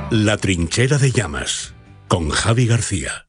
La trinchera de llamas, con Javi García.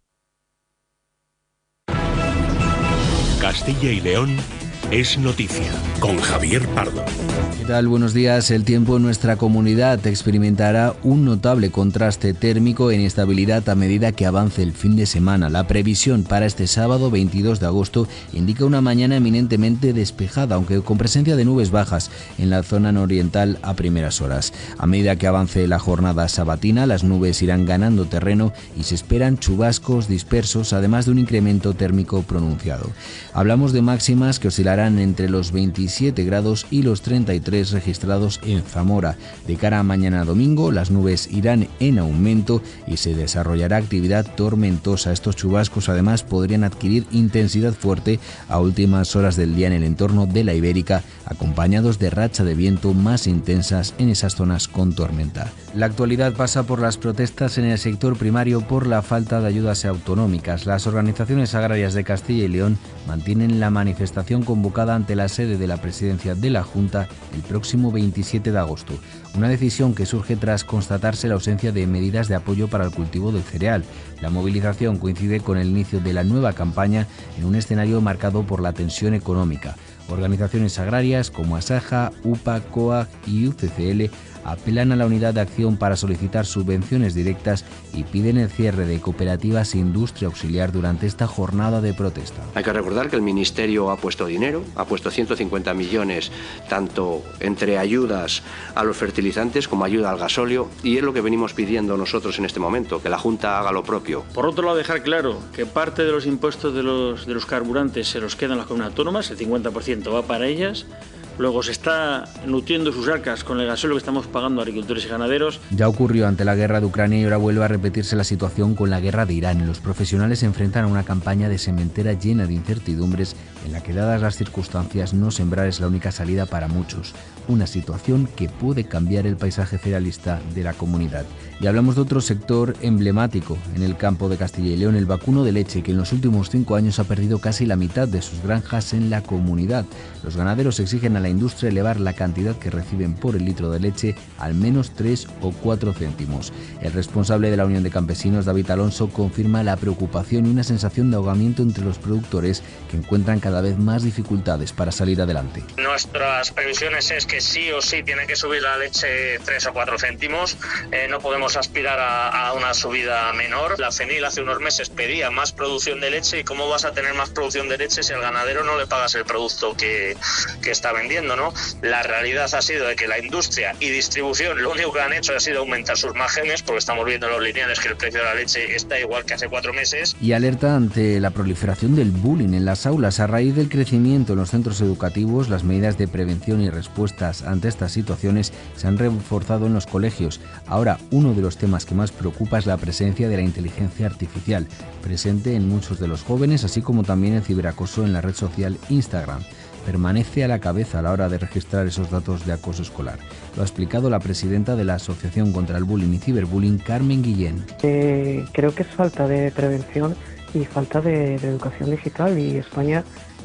Castilla y León es noticia, con Javier Pardo. ¿Qué tal? Buenos días. El tiempo en nuestra comunidad experimentará un notable contraste térmico e inestabilidad a medida que avance el fin de semana. La previsión para este sábado 22 de agosto indica una mañana eminentemente despejada, aunque con presencia de nubes bajas en la zona nororiental a primeras horas. A medida que avance la jornada sabatina, las nubes irán ganando terreno y se esperan chubascos dispersos, además de un incremento térmico pronunciado. Hablamos de máximas que oscilarán entre los 27 grados y los 33 registrados en Zamora. De cara a mañana domingo, las nubes irán en aumento y se desarrollará actividad tormentosa. Estos chubascos además podrían adquirir intensidad fuerte a últimas horas del día en el entorno de la Ibérica, acompañados de rachas de viento más intensas en esas zonas con tormenta. La actualidad pasa por las protestas en el sector primario por la falta de ayudas autonómicas. Las organizaciones agrarias de Castilla y León mantienen la manifestación convocada ante la sede de la presidencia de la Junta el próximo 27 de agosto. Una decisión que surge tras constatarse la ausencia de medidas de apoyo para el cultivo del cereal. La movilización coincide con el inicio de la nueva campaña en un escenario marcado por la tensión económica. Organizaciones agrarias como Asaja, UPA, COAG y UCCL apelan a la unidad de acción para solicitar subvenciones directas y piden el cierre de cooperativas e industria auxiliar durante esta jornada de protesta. Hay que recordar que el Ministerio ha puesto dinero, ha puesto 150 millones tanto entre ayudas a los fertilizantes como ayuda al gasóleo, y es lo que venimos pidiendo nosotros en este momento, que la Junta haga lo propio. Por otro lado, dejar claro que parte de los impuestos de los carburantes se los quedan las comunidades autónomas, el 50% va para ellas. Luego se está nutriendo sus arcas con el gasóleo que estamos pagando a agricultores y ganaderos. Ya ocurrió ante la guerra de Ucrania y ahora vuelve a repetirse la situación con la guerra de Irán. Los profesionales se enfrentan a una campaña de sementera llena de incertidumbres en la que, dadas las circunstancias, no sembrar es la única salida para muchos. Una situación que puede cambiar el paisaje cerealista de la comunidad. Y hablamos de otro sector emblemático en el campo de Castilla y León, el vacuno de leche, que en los últimos 5 años ha perdido casi la mitad de sus granjas en la comunidad. Los ganaderos exigen a la industria elevar la cantidad que reciben por el litro de leche al menos 3 o 4 céntimos. El responsable de la Unión de Campesinos, David Alonso, confirma la preocupación y una sensación de ahogamiento entre los productores que encuentran cada vez más dificultades para salir adelante. Nuestras previsiones es que sí o sí tiene que subir la leche 3 o 4 céntimos. No podemos aspirar a una subida menor. La FENIL hace unos meses pedía más producción de leche, y ¿cómo vas a tener más producción de leche si al ganadero no le pagas el producto que está vendiendo, ¿no? La realidad ha sido de que la industria y distribución lo único que han hecho ha sido aumentar sus márgenes, porque estamos viendo en los lineales que el precio de la leche está igual que hace 4 meses. Y alerta ante la proliferación del bullying en las aulas. A raíz del crecimiento en los centros educativos, las medidas de prevención y respuestas ante estas situaciones se han reforzado en los colegios. Ahora, uno de los temas que más preocupa es la presencia de la inteligencia artificial, presente en muchos de los jóvenes, así como también el ciberacoso en la red social Instagram. Permanece a la cabeza a la hora de registrar esos datos de acoso escolar. Lo ha explicado la presidenta de la Asociación contra el Bullying y Ciberbullying, Carmen Guillén. Creo que es falta de prevención y falta de educación digital, y España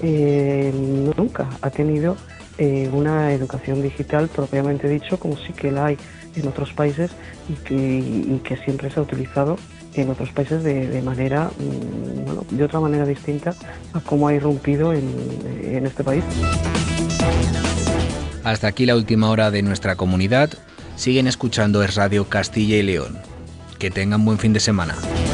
nunca ha tenido una educación digital propiamente dicho, como sí que la hay en otros países y que siempre se ha utilizado en otros países de manera, de otra manera distinta a cómo ha irrumpido en este país. Hasta aquí la última hora de nuestra comunidad. Siguen escuchando Es Radio Castilla y León. Que tengan buen fin de semana.